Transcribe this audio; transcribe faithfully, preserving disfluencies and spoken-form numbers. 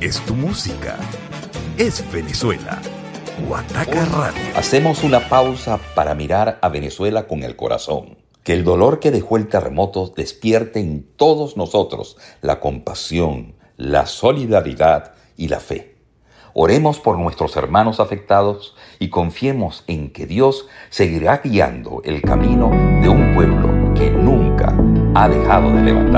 Es tu música. Es Venezuela. Guataca Radio. Hacemos una pausa para mirar a Venezuela con el corazón. Que el dolor que dejó el terremoto despierte en todos nosotros la compasión, la solidaridad y la fe. Oremos por nuestros hermanos afectados y confiemos en que Dios seguirá guiando el camino de un pueblo que nunca ha dejado de levantar.